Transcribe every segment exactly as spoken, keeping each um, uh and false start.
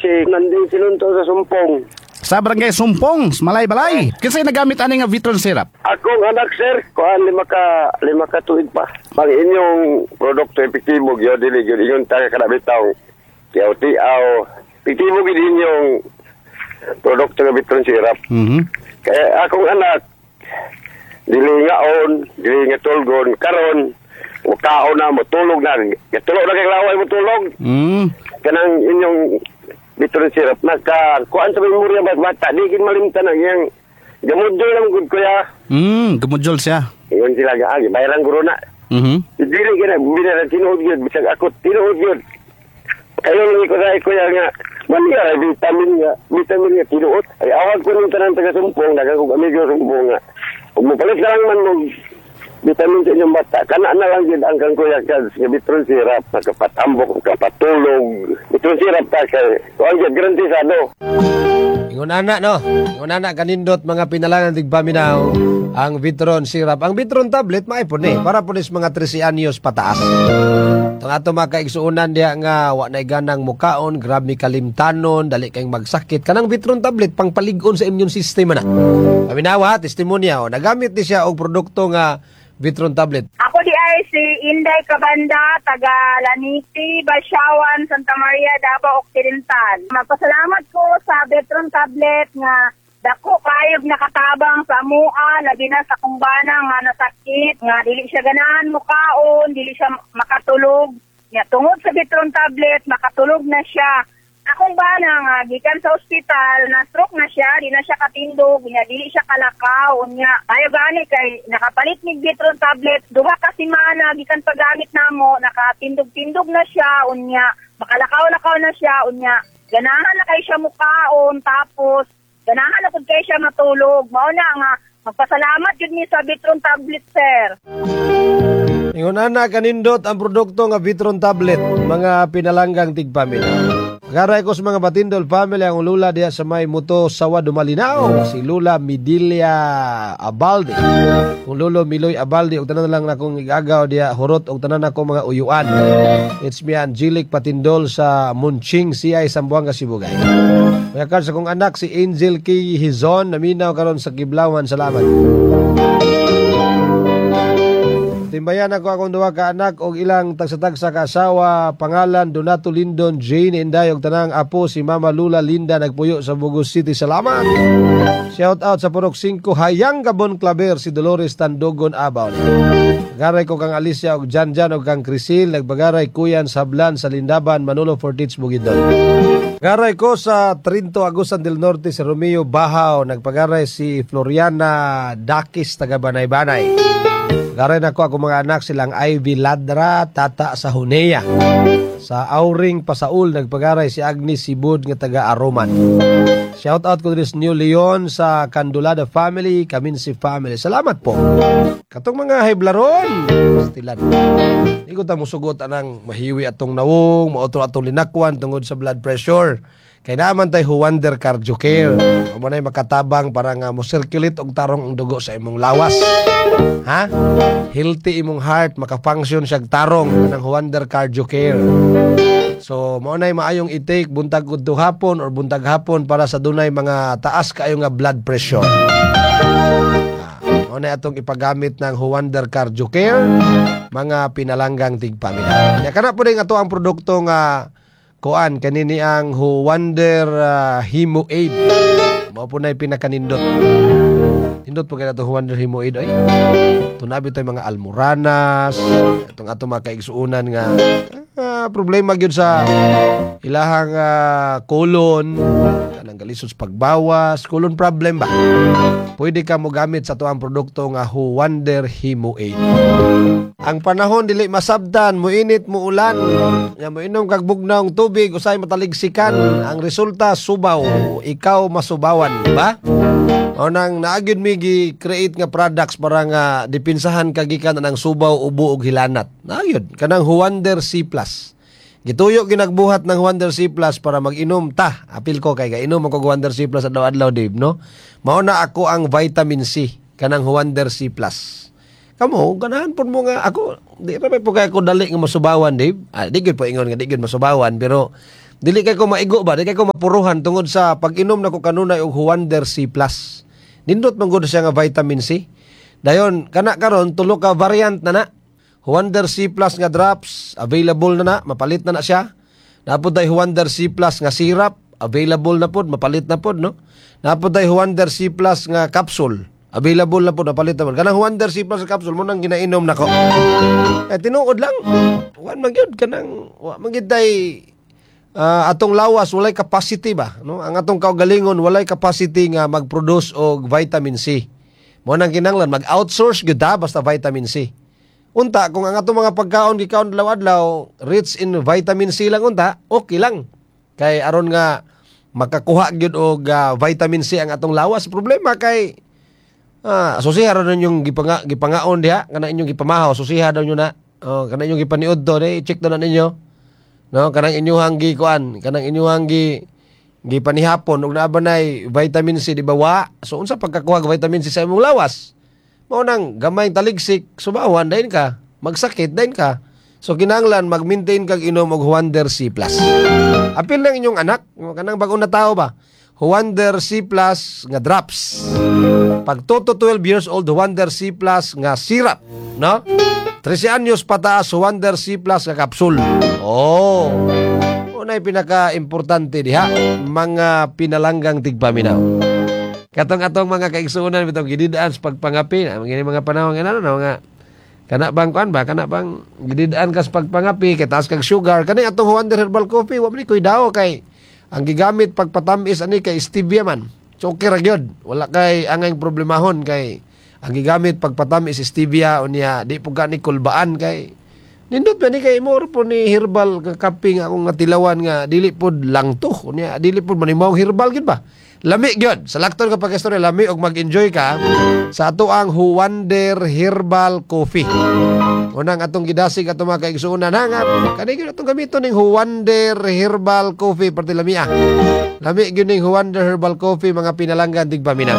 Si nanding sinunto sa Sumpong. Sa barangay Sumpong, Malay-Balay. Kasi nagamit ani nga Vitron syrup. Akong anak, sir, kuhan lima ka, lima ka tuig pa. Pag inyong produkto epektibo, gyo dili, gyo inyong taga kanabitaw, tiaw-tiaw, epektibo gyo inyong produkto nga Vitron syrup. Mm-hmm. Kaya akong anak, dili ngaon, dili nga tulgon, karon, mukhaon na, matulog na, tulog na kay laway, matulog. Mm. Kanang inyong Vitron syrup, nagka, kuhaan sa memorya bata, di kin malimtan na yung gamudyo lang gud kuya. Mm, gamudjol siya. Iyon sila gaagi, bayaran guro na. Mhm. Dili kina, binara tinuod yun, bisag ako tinuod yun. Kayo lang ko na kuya nga, maniya, vitamin nga, vitamin nga tinuod. Ay awag ko nung tanang taga-sumpong, nagagog amigo sumpong nga. Kung mapalit ka lang man mong vitamin sa inyong bata, kana na lang yun ang kang kuya ka, sa Vitron syrup, nakapatambok, nakapatulog. Vitron syrup ka kay, kuhan yun, garantisado. Ingon anak no, ingon anak kanindot mga pinalangan tigpaminaw ang Vitron syrup. Ang Vitron tablet maipon eh, para po mga tresi anyos pataas. Itong ato mga kaigsuunan diya nga, wa na ganang mukaon, grab mi kalimtanon, dali kayong magsakit. Kanang Vitron tablet, pang paligon sa immune system na. Paminawa, testimonya, nagamit ni siya og produkto nga Vitron tablet. Ako di ay si Inday Cabanda, taga Laniti, Basyawan, Santa Maria, Davao Occidental. Magpasalamat ko sa Vitron tablet nga dako kayog nakatabang sa mua, labi na sa kumbana nga nasakit, nga dili siya ganahan mukaon, dili siya makatulog. Nga tungod sa Vitron tablet, makatulog na siya. Akong bana nga, gikan sa ospital, na-stroke na siya, di na siya katindog, nga dili siya kalakaw, nga tayo gani kay nakapalit ni Vitron tablet, duha ka simana, gikan paggamit namo, nakatindog-tindog na siya, unya, makalakaw-lakaw na siya, unya, ganahan na kay siya mukaon, tapos, ganahan na kung kay siya matulog, mao na nga, magpasalamat yun ni sa Vitron tablet, sir. Ingon ana kanindot ang produkto nga Vitron tablet, mga pinalanggang tigpamilya. Garay ko sa mga Batindol family ang lula diya sa may Muto Sawa Dumalinao, si Lula Midilia Abalde. Kung Lolo Miloy Abalde, og tanan lang na kong igagaw diya hurot og tanan ako mga uyuan. It's me Angelic Patindol sa Munching C I Sambuanga Sibugay. Kaya kan sa kong anak si Angel K. Hizon, naminaw karon sa Kiblawan. Salamat. Timbayan ako akong duwa ka anak og ilang tagsa-tagsa ka asawa, pangalan Donato Lindon, Jane Inday og tanang apo si Mama Lula Linda nagpuyo sa Bugos City. Salamat. Shout out sa Purok five Hayang Gabon Claver si Dolores Tandogon Abaw. Garay ko kang Alicia og Janjan og kang Crisil nagbagaray kuyan Sablan sa Lindaban Manolo Fortich Bugidon. Garay ko sa Trinto Agusan del Norte si Romeo Bahaw nagpagaray si Floriana Dakis taga Banay-Banay. Garay na ko ako mga anak silang Ivy Ladra, Tata sa Hunea. Sa Auring Pasaul, nagpagaray si Agnes Sibud nga taga Aroman. Shout out ko din sa New Leon sa Candulada family, Kaminsi family. Salamat po. Katong mga heblaron, stilan. Hindi ko tamo sugot anang mahiwi atong nawong, maotro atong linakwan tungod sa blood pressure. Kaya naman tayo Wonder Cardio Care. O mo na'y makatabang para nga mo circulate og tarong ang dugo sa imong lawas. Ha? Healthy imong heart, makafunction siyag tarong ng Wonder Cardio Care. So, mo na'y maayong i-take buntag udto hapon or buntag hapon para sa dunay mga taas kayo nga blood pressure. Mo na'y atong ipagamit ng Wonder Cardio Care, mga pinalanggang tigpamilya. Kaya kana po rin ato ang produkto nga kuan kanini ang Wonder uh, Hemo Aid. Mao po na pinakanindot. Nindot po kaya ito Wonder Hemo Aid ay. Tunabi tayo mga almoranas, itong ato mga kaigsuunan nga uh, problema gyud sa ilahang uh, colon, kanang galisod sa pagbawas, colon problem ba? Pwede ka mo gamit sa tuang produkto nga Wonder Hemo Aid. Ang panahon dili masabtan, muinit, muulan, nga moinom kag bugnaw tubig usay mataligsikan, ang resulta subaw, ikaw masubawan, ba? O nang naagid mi gi-create nga products para nga dipinsahan kagikan ng subaw, ubo ug hilanat. Naagid kanang Wonder C plus. Gituyo ginagbuhat ng Wonder C plus para mag-inom ta. Apil ko kay gainom ako Wonder C plus adlaw-adlaw, Dave, no? Mao na ako ang vitamin C kanang Wonder C plus. Kamo, ganahan po mo nga ako, di pa po kaya ako dali nga masubawan, Dave. Ah, di gud po ingon nga di gud masubawan, pero Dili kay ko maigo ba, dili kay ko mapuruhan tungod sa pag-inom na ko kanunay og Huander C plus. Nindot man gud siya nga vitamin C. Dayon kana karon tulo ka variant na na. Huander C plus nga drops, available na na, mapalit na na siya. Napod day Huander C plus nga syrup, available na pod, mapalit na pod, no? Napod day Huander C plus nga capsule, available na pod, mapalit na pod. Kanang Huander C plus nga capsule mo nang ginainom nako. Eh tinuod lang. Wan man gyud kanang wa man gyud day uh, atong lawas walay capacity ba, no? Ang atong kaugalingon walay capacity nga mag-produce og vitamin C. Mo nang kinahanglan mag-outsource gyud ta basta vitamin C. Unta, kung ang atong mga pagkaon gikaon adlaw-adlaw rich in vitamin C lang unta, okay lang. Kay aron nga makakuha gyud og uh, vitamin C ang atong lawas. Problema kay ah, susiha ra yung gipanga, gipangaon diha, kana inyong gipamahaw, susiha daw nyo na. Oh, kana inyong gipaniud to, eh, check na ninyo. No, kanang inyong gikuan, kanang inyong gi gipanihapon og naabanay vitamin C di ba wa? So unsa pagkakuha og vitamin C sa imong lawas? Mao nang gamay taligsik, subawan dayon ka, magsakit dayon ka. So kinahanglan mag-maintain kag inom og Huander C plus. Apil lang inyong anak, kanang bag-o na tao ba? Huander C plus nga drops. Pag two to twelve years old, Huander C plus nga syrup, no? thirteen anyos pataas, Huander C plus nga capsule. Oh. Unay pinaka-importante diha, mga pinalanggang tigpaminaw. Katong atong mga kaigsuonan bitong gididaan sa pagpangapi, mga mga panahon nga ano nga kana bang kuan ba kana bang gididaan ka sa pagpangapi kay taas kag sugar kani atong Huander Herbal Coffee wa man koy daw kay ang gigamit pagpatamis ani kay stevia man. Okay ra gyud, wala kay angay problemahon kay ang gigamit pagpatamis stevia unya di po gani kulbaan kay nindot ba ni kay mo po ni herbal kakaping akong nga tilawan nga dili pod langto unya dili pod manimaw herbal gid ba. Lami gyud. Sa lakton ka pag-istorya, lami og mag-enjoy ka sa ato ang Huander Herbal Coffee. Unang atong gidasig atong mga kaigsuonan hangat. Kani gyud atong gamiton ning Huander Herbal Coffee perti lami ah. Lami gyud ning Huander Herbal Coffee mga pinalanggan tigpaminaw.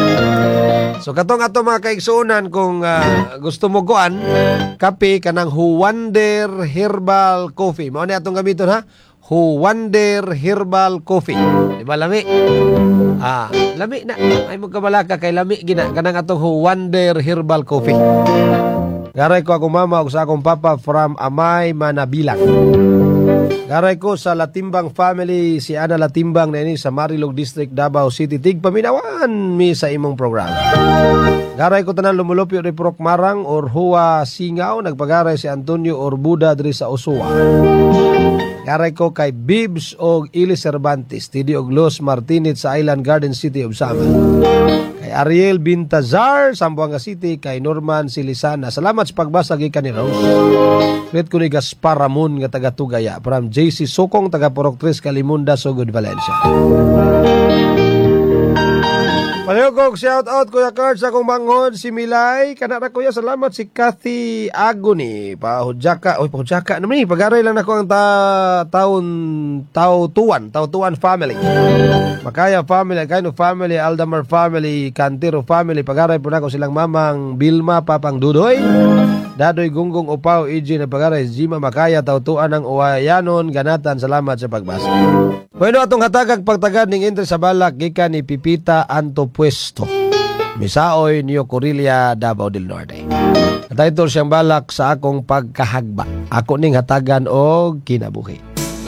So katong atong mga kaigsuonan kung uh, gusto mo kuan kape kanang Huander Herbal Coffee. Mao ni atong gamiton ha. Huander Herbal Coffee. Di ba lami? Ah, lami na. Ay mo kabalaka kay lami gina kanang atong Huander Herbal Coffee. Garay ko ako mama ug sa akong papa from Amay, Manabilang. Garay ko sa Latimbang family, si Ana Latimbang na ini sa Marilog District, Davao City. Tigpaminawan mi sa imong programa. Garay ko tanan lumulupyo ni Prok Marang or Huwa Singaw. Nagpagaray si Antonio Orbuda diri sa Usua. Garay ko kay Bibs og Ili Cervantes, Tidi og Los Martinez sa Island Garden City of Samal. Kay Ariel Bintazar, Zamboanga City, kay Norman Silisana. Salamat sa pagbasa gikan ni Rose. Kret ko ni Gaspar Ramon nga taga Tugaya, from J C Sokong taga Purok tres Kalimunda, Sugod, Valencia. Palihog shout out Kuya Kurt sa akong manghod si Milay kanara kuya salamat si Kathy Aguni pahudjaka oy pahudjaka naman ni pagaray lang nako ang ta taon tao tuwan tao tuwan family Makaya family Kaino family Aldamar family Cantero family pagaray po nako silang mamang Bilma Papang Dudoy Dadoy Gunggong Upaw E J na pagaray Jima Makaya tao tuwan ang Uwayanon ganatan salamat sa pagbasa. Bueno atong hatagag pagtagad ning entry sa balak gikan ni Pipita Anto Puesto Misaoy, Neo Corilia, Davao del Norte. Title siyang balak sa akong pagkahagba. Ako ning hatagan og kinabuhi.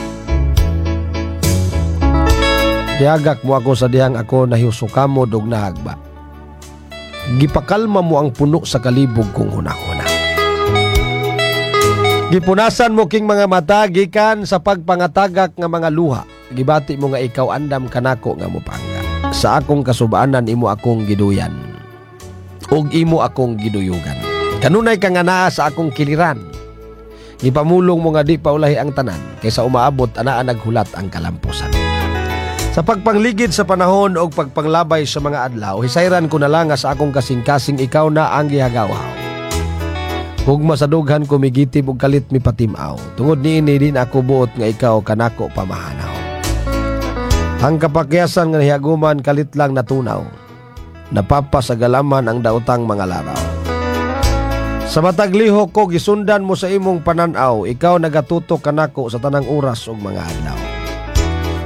Diagak mo ako sa dihang ako nahiusukamod og nahagba. Gipakalma mo ang puno sa kalibog kong hunahuna. Gipunasan mo king mga mata gikan sa pagpangatagak nga mga luha. Gibati mo nga ikaw andam kanako nga mupangga. Sa akong kasubaanan imo akong giduyan. Og imo akong giduyugan. Kanunay ka nga naa sa akong kiliran. Gipamulong mo nga di paulahi ang tanan kaysa umaabot anaa naghulat ang kalampusan. Sa pagpangligid sa panahon og pagpanglabay sa mga adlaw, hisayran ko na lang nga sa akong kasing-kasing ikaw na ang gihagawaw. Hugma sa dughan ko migitib og kalit mi patimaw. Tungod niini din ako buot nga ikaw kanako pamahanaw. Ang kapakyasan nga hiaguman kalit lang natunaw. Napapasagalaman ang daotang mga laraw. Sa matag lihok ko gisundan mo sa imong pananaw, ikaw nagatutok kanako sa tanang oras ug mga adlaw.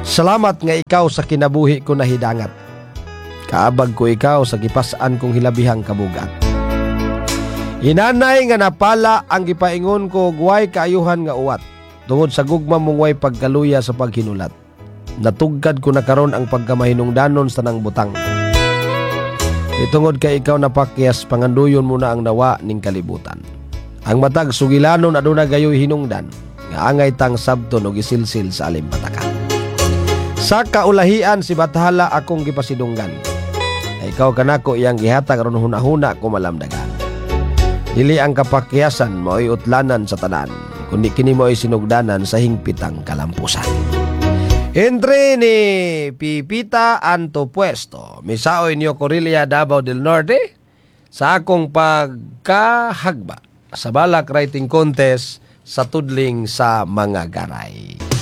Salamat nga ikaw sa kinabuhi ko na hidangat. Kaabag ko ikaw sa gipasaan kong hilabihang kabugat. Inanay nga napala ang gipaingon ko guway kaayuhan nga uwat. Tungod sa gugma mong way pagkaluya sa paghinulat. Natugkad ko na karon ang pagkamahinungdanon sa nang butang. Itungod kay ikaw napakyas, panganduyon mo na ang nawa ning kalibutan. Ang matag sugilanon aduna gayoy hinungdan, nga angay tang sabton og isilsil sa alimpatakan. Sa kaulahian si Bathala akong gipasidunggan. Ikaw kanako iyang gihatag aron hunahuna ko malamdagan. Dili ang kapakyasan mo'y utlanan sa tanan, kundi kini mo'y sinugdanan sa hingpitang kalampusan. Entre ni Pipita Anto Puesto, misaoy niyo Corilla Davao del Norte, sa akong pagkahagba sa balak writing contest sa tudling sa mga garay.